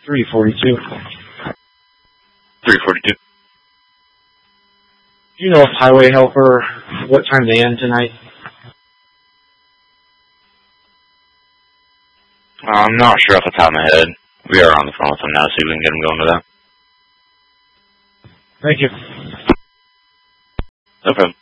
342. 342. Do you know if highway helper, what time they end tonight? I'm not sure off the top of my head. We are on the phone with them now, see if we can get them going to that. Thank you. No problem.